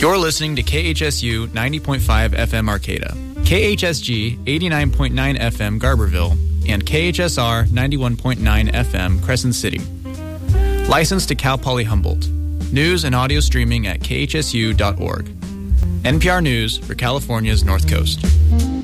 You're listening to KHSU 90.5 FM Arcata, KHSG 89.9 FM Garberville, and KHSR 91.9 FM Crescent City. Licensed to Cal Poly Humboldt. News and audio streaming at khsu.org. NPR News for California's North Coast.